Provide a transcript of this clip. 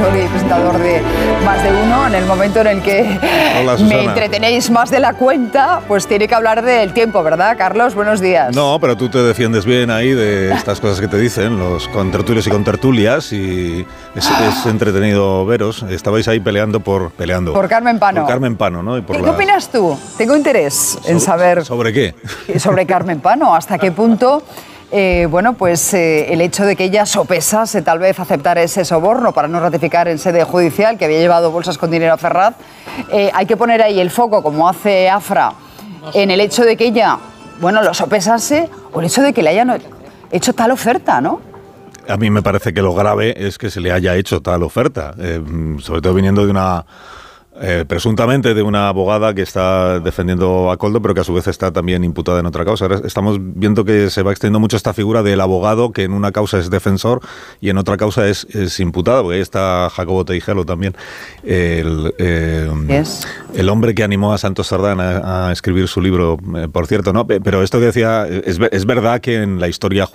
actor y presentador de Más de Uno. En el momento en el que Hola, me entretenéis más de la cuenta, pues tiene que hablar del tiempo, ¿verdad, Carlos? Buenos días. No, pero tú te defiendes bien ahí de estas cosas que te dicen los contertulios y contertulias, y es entretenido veros. Estabais ahí peleando por Carmen Pano. Por Carmen Pano, ¿no? Y por ¿Qué opinas tú? Tengo interés en saber... ¿Sobre qué? Sobre Carmen Pano. ¿Hasta qué punto... el hecho de que ella sopesase tal vez aceptar ese soborno para no ratificar en sede judicial que había llevado bolsas con dinero a Ferraz, hay que poner ahí el foco, como hace Afra, en el hecho de que ella, lo sopesase, o el hecho de que le hayan hecho tal oferta, ¿no? A mí me parece que lo grave es que se le haya hecho tal oferta, sobre todo viniendo de una... presuntamente de una abogada que está defendiendo a Koldo, pero que a su vez está también imputada en otra causa. Ahora estamos viendo que se va extendiendo mucho esta figura del abogado que en una causa es defensor y en otra causa es imputado, porque ahí está Jacobo Teijelo también, el hombre que animó a Santos Sardán a escribir su libro, por cierto, ¿no? Pero esto que decía, es verdad que en la historia